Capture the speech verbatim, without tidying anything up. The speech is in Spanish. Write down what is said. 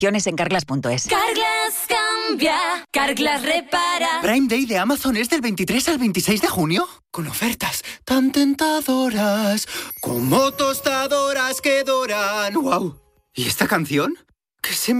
Condiciones en carglass punto es. Carglass cambia, Carglass repara. Prime Day de Amazon es del veintitrés al veintiséis de junio. Con ofertas tan tentadoras como tostadoras que doran. ¡Wow! ¿Y esta canción? ¿Qué se me